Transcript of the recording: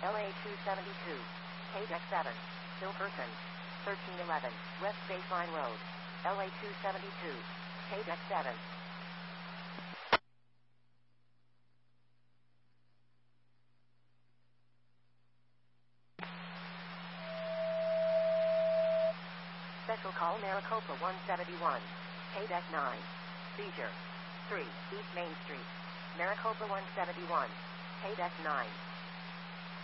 LA 272, KDEC 7, Bill Person, 1311, West Baseline Road, LA 272, KDEC 7. Special call Maricopa 171, KDEC 9, seizure, 3, East Main Street, Maricopa 171, KDEC 9.